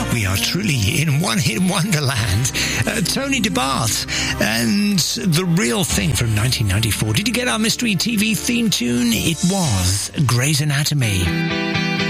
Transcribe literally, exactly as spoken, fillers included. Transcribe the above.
We are truly in one-hit wonderland. Uh, Tony DeBarth and The Real Thing from nineteen ninety-four. Did you get our mystery T V theme tune? It was Grey's Anatomy.